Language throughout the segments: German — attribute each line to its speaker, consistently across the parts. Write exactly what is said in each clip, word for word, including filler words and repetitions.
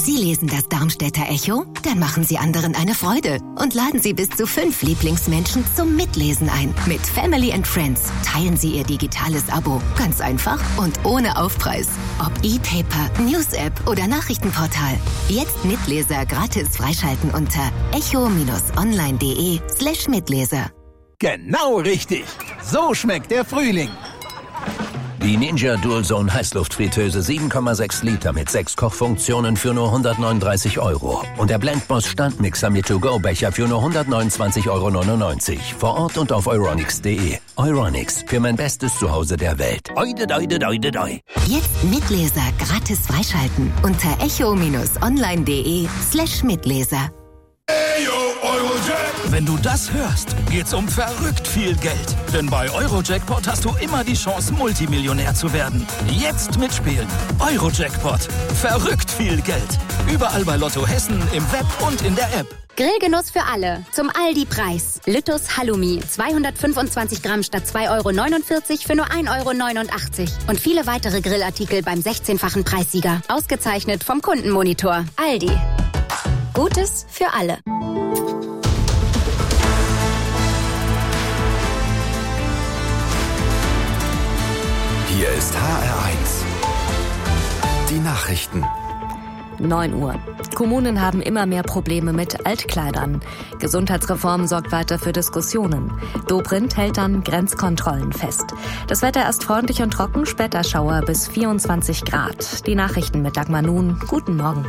Speaker 1: Sie lesen das Darmstädter Echo? Dann machen Sie anderen eine Freude und laden Sie bis zu fünf Lieblingsmenschen zum Mitlesen ein. Mit Family and Friends teilen Sie Ihr digitales Abo. Ganz einfach und ohne Aufpreis. Ob E-Paper, News-App oder Nachrichtenportal. Jetzt Mitleser gratis freischalten unter echo-online.de slash Mitleser.
Speaker 2: Genau richtig. So schmeckt der Frühling.
Speaker 3: Die Ninja Dual-Zone Heißluftfritteuse sieben Komma sechs Liter mit sechs Kochfunktionen für nur hundertneununddreißig Euro. Und der Blendboss Standmixer mit To-Go-Becher für nur hundertneunundzwanzig Euro neunundneunzig. Vor Ort und auf euronics punkt de. Euronics, für mein bestes Zuhause der Welt. Oide, doide, doide, doi.
Speaker 1: Jetzt Mitleser gratis freischalten unter echo-online.de slash Mitleser.
Speaker 4: Wenn du das hörst, geht's um verrückt viel Geld. Denn bei Eurojackpot hast du immer die Chance, Multimillionär zu werden. Jetzt mitspielen. Eurojackpot. Verrückt viel Geld. Überall bei Lotto Hessen, im Web und in der App.
Speaker 5: Grillgenuss für alle. Zum Aldi-Preis. Lüttus Halloumi. zweihundertfünfundzwanzig Gramm statt zwei Euro neunundvierzig für nur ein Euro neunundachtzig. Und viele weitere Grillartikel beim sechzehnfachen Preissieger. Ausgezeichnet vom Kundenmonitor. Aldi. Gutes für alle.
Speaker 6: Hier ist H R eins. Die Nachrichten.
Speaker 7: neun Uhr. Kommunen haben immer mehr Probleme mit Altkleidern. Gesundheitsreform sorgt weiter für Diskussionen. Dobrindt hält an Grenzkontrollen fest. Das Wetter erst freundlich und trocken, später Schauer bis vierundzwanzig Grad. Die Nachrichten mit Dagmar Nun. Guten Morgen.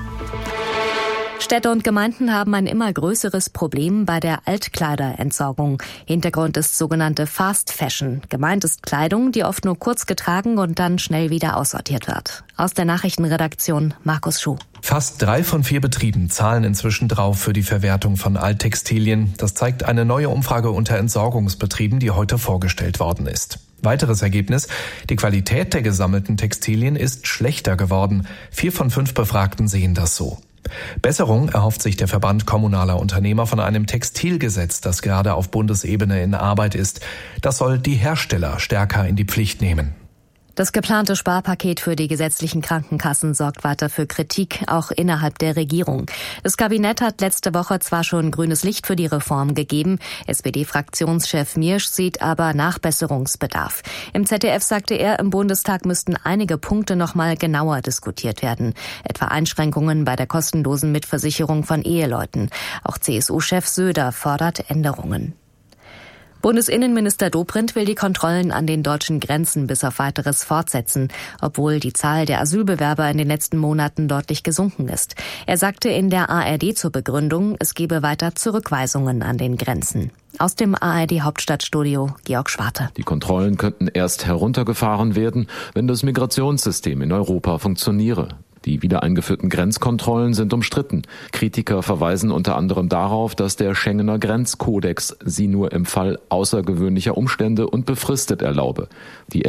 Speaker 7: Städte und Gemeinden haben ein immer größeres Problem bei der Altkleiderentsorgung. Hintergrund ist sogenannte Fast Fashion. Gemeint ist Kleidung, die oft nur kurz getragen und dann schnell wieder aussortiert wird. Aus der Nachrichtenredaktion Markus Schuh.
Speaker 8: Fast drei von vier Betrieben zahlen inzwischen drauf für die Verwertung von Alttextilien. Das zeigt eine neue Umfrage unter Entsorgungsbetrieben, die heute vorgestellt worden ist. Weiteres Ergebnis: Die Qualität der gesammelten Textilien ist schlechter geworden. Vier von fünf Befragten sehen das so. Besserung erhofft sich der Verband kommunaler Unternehmer von einem Textilgesetz, das gerade auf Bundesebene in Arbeit ist. Das soll die Hersteller stärker in die Pflicht nehmen.
Speaker 7: Das geplante Sparpaket für die gesetzlichen Krankenkassen sorgt weiter für Kritik, auch innerhalb der Regierung. Das Kabinett hat letzte Woche zwar schon grünes Licht für die Reform gegeben, S P D-Fraktionschef Miersch sieht aber Nachbesserungsbedarf. Im Z D F sagte er, im Bundestag müssten einige Punkte noch mal genauer diskutiert werden, etwa Einschränkungen bei der kostenlosen Mitversicherung von Eheleuten. Auch C S U-Chef Söder fordert Änderungen. Bundesinnenminister Dobrindt will die Kontrollen an den deutschen Grenzen bis auf Weiteres fortsetzen, obwohl die Zahl der Asylbewerber in den letzten Monaten deutlich gesunken ist. Er sagte in der A R D zur Begründung, es gebe weiter Zurückweisungen an den Grenzen. Aus dem A R D-Hauptstadtstudio Georg Schwarte.
Speaker 9: Die Kontrollen könnten erst heruntergefahren werden, wenn das Migrationssystem in Europa funktioniere. Die wieder eingeführten Grenzkontrollen sind umstritten. Kritiker verweisen unter anderem darauf, dass der Schengener Grenzkodex sie nur im Fall außergewöhnlicher Umstände und befristet erlaube. Die